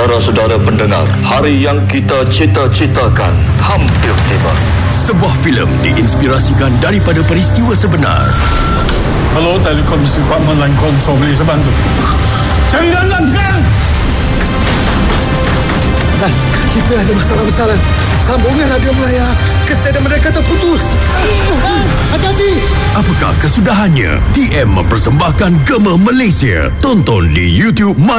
Saudara-saudara pendengar, hari yang kita cita-citakan hampir tiba. Sebuah filem diinspirasikan daripada peristiwa sebenar. Hello, Telekomisi Department Line Control, boleh saya bantu? Cari Lanlan sekarang! Dan kita ada masalah besar. Sambungan radio Melaya ke stadium mereka terputus. Hati-hati. Apakah kesudahannya? DM mempersembahkan Gema Malaysia. Tonton di YouTube